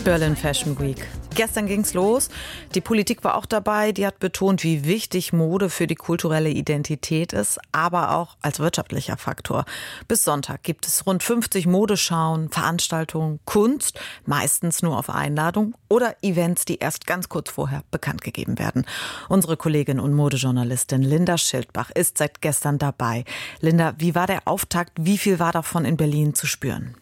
Berlin Fashion Week. Gestern ging's los. Die Politik war auch dabei. Die hat betont, wie wichtig Mode für die kulturelle Identität ist, aber auch als wirtschaftlicher Faktor. Bis Sonntag gibt es rund 50 Modeschauen, Veranstaltungen, Kunst, meistens nur auf Einladung, oder Events, die erst ganz kurz vorher bekannt gegeben werden. Unsere Kollegin und Modejournalistin Linda Schildbach ist seit gestern dabei. Linda, wie war der Auftakt? Wie viel war davon in Berlin zu spüren?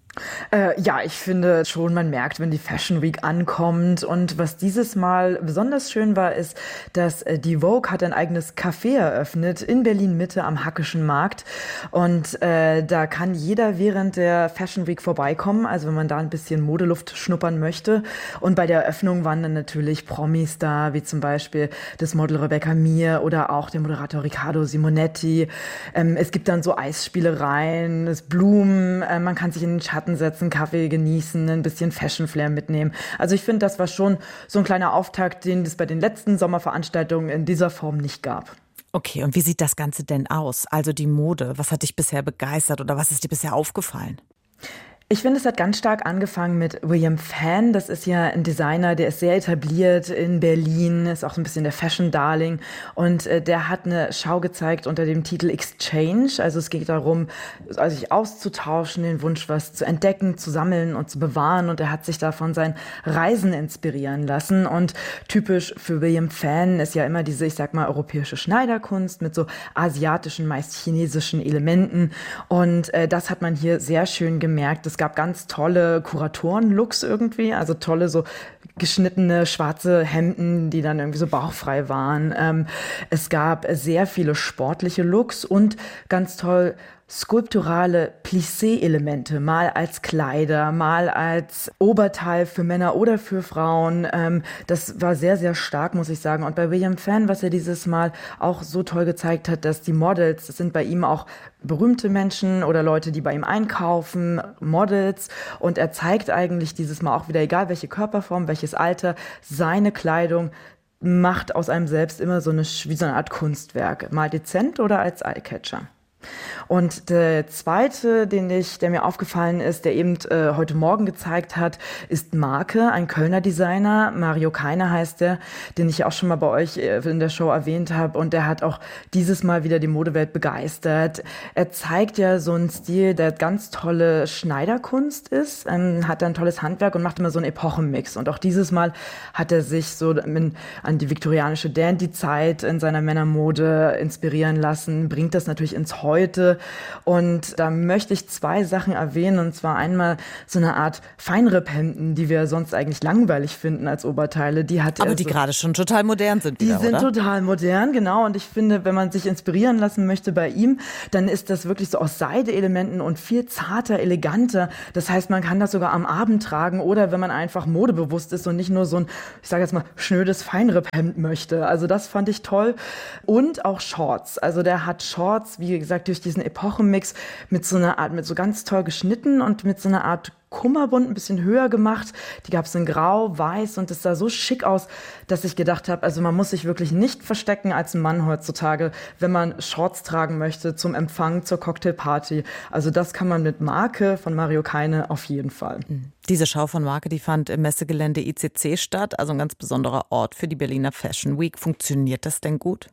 Ja, ich finde schon, man merkt, wenn die Fashion Week ankommt. Und was dieses Mal besonders schön war, ist, dass die Vogue hat ein eigenes Café eröffnet in Berlin-Mitte am Hackischen Markt. Und da kann jeder während der Fashion Week vorbeikommen, also wenn man da ein bisschen Modeluft schnuppern möchte. Und bei der Eröffnung waren dann natürlich Promis da, wie zum Beispiel das Model Rebecca Mir oder auch der Moderator Riccardo Simonetti. Es gibt dann so Eisspielereien, es Blumen, man kann sich in den Schatten setzen, Kaffee genießen, ein bisschen Fashion Flair mitnehmen. Also ich finde, das war schon so ein kleiner Auftakt, den es bei den letzten Sommerveranstaltungen in dieser Form nicht gab. Okay, und wie sieht das Ganze denn aus? Also die Mode, was hat dich bisher begeistert oder was ist dir bisher aufgefallen? Ich finde, es hat ganz stark angefangen mit William Fan. Das ist ja ein Designer, der ist sehr etabliert in Berlin, ist auch so ein bisschen der Fashion-Darling. Und der hat eine Schau gezeigt unter dem Titel Exchange. Also es geht darum, sich auszutauschen, den Wunsch, was zu entdecken, zu sammeln und zu bewahren. Und er hat sich da von seinen Reisen inspirieren lassen. Und typisch für William Fan ist ja immer diese, ich sag mal, europäische Schneiderkunst mit so asiatischen, meist chinesischen Elementen. Und das hat man hier sehr schön gemerkt. Es gab ganz tolle Kuratoren-Looks irgendwie, also tolle so geschnittene schwarze Hemden, die dann irgendwie so bauchfrei waren. Es gab sehr viele sportliche Looks und ganz toll skulpturale Plissé-Elemente, mal als Kleider, mal als Oberteil für Männer oder für Frauen. Das war sehr, sehr stark, muss ich sagen. Und bei William Fan, was er dieses Mal auch so toll gezeigt hat, dass die Models, das sind bei ihm auch berühmte Menschen oder Leute, die bei ihm einkaufen, Models. Und er zeigt eigentlich dieses Mal auch wieder, egal welche Körperform, welches Alter, seine Kleidung macht aus einem selbst immer wie so eine Art Kunstwerk. Mal dezent oder als Eyecatcher. Und der zweite, der mir aufgefallen ist, der eben heute Morgen gezeigt hat, ist Marke, ein Kölner Designer. Mario Keine heißt der, den ich auch schon mal bei euch in der Show erwähnt habe. Und der hat auch dieses Mal wieder die Modewelt begeistert. Er zeigt ja so einen Stil, der ganz tolle Schneiderkunst ist, hat ein tolles Handwerk und macht immer so einen Epochenmix. Und auch dieses Mal hat er sich so an die viktorianische Dandy-Zeit in seiner Männermode inspirieren lassen, bringt das natürlich ins Heute. Und da möchte ich zwei Sachen erwähnen, und zwar einmal so eine Art Feinripphemden, die wir sonst eigentlich langweilig finden als Oberteile. Aber die gerade schon total modern sind wieder, Die sind oder? total modern, genau. Und ich finde, wenn man sich inspirieren lassen möchte bei ihm, dann ist das wirklich so aus Seideelementen und viel zarter, eleganter. Das heißt, man kann das sogar am Abend tragen oder wenn man einfach modebewusst ist und nicht nur so ein, ich sage jetzt mal, schnödes Feinripphemd möchte. Also das fand ich toll. Und auch Shorts. Also der hat Shorts, wie gesagt, durch diesen Epochenmix mit so ganz toll geschnitten und mit so einer Art Kummerbund ein bisschen höher gemacht. Die gab es in Grau, Weiß und es sah so schick aus, dass ich gedacht habe, also man muss sich wirklich nicht verstecken als Mann heutzutage, wenn man Shorts tragen möchte zum Empfang, zur Cocktailparty. Also das kann man mit Marke von Mario Keine auf jeden Fall. Diese Schau von Marke, die fand im Messegelände ICC statt, also ein ganz besonderer Ort für die Berliner Fashion Week. Funktioniert das denn gut?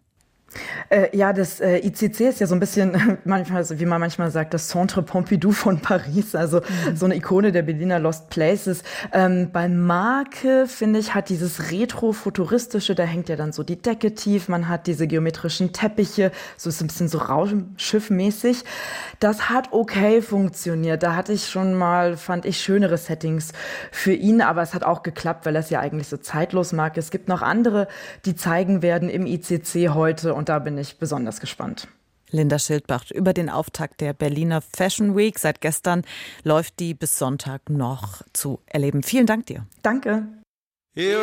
Ja, das ICC ist ja so ein bisschen, manchmal, wie man manchmal sagt, das Centre Pompidou von Paris, also so eine Ikone der Berliner Lost Places. Bei Marke, finde ich, hat dieses Retro-Futuristische, da hängt ja dann so die Decke tief, man hat diese geometrischen Teppiche, so ist ein bisschen so Raumschiffmäßig. Das hat okay funktioniert. Da hatte ich schon mal, fand ich, schönere Settings für ihn, aber es hat auch geklappt, weil es ja eigentlich so zeitlos mag. Es gibt noch andere, die zeigen werden im ICC heute. Und da bin ich besonders gespannt. Linda Schildbach über den Auftakt der Berliner Fashion Week. Seit gestern läuft die bis Sonntag noch zu erleben. Vielen Dank dir. Danke.